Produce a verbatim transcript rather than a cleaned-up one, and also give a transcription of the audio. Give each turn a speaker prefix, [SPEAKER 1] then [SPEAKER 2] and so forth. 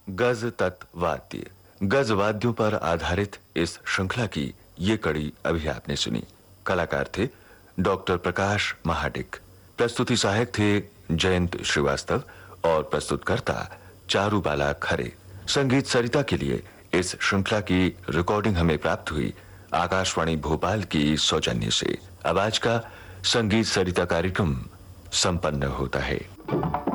[SPEAKER 1] गज तत्व वाद्य। गज वाद्यों पर आधारित इस श्रृंखला की ये कड़ी अभी आपने सुनी। कलाकार थे डॉक्टर प्रकाश महाडिक, प्रस्तुति सहायक थे जयंत श्रीवास्तव और प्रस्तुतकर्ता चारुबाला खरे। संगीत सरिता के लिए इस श्रृंखला की रिकॉर्डिंग हमें प्राप्त हुई आकाशवाणी भोपाल की सौजन्य से। अब आज का संगीत सरिता कार्यक्रम संपन्न होता है।